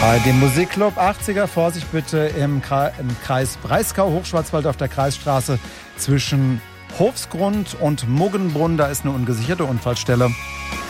Dem Musikclub 80er, Vorsicht bitte, im Kreis Breisgau, Hochschwarzwald auf der Kreisstraße zwischen Hofsgrund und Muggenbrunn. Da ist eine ungesicherte Unfallstelle.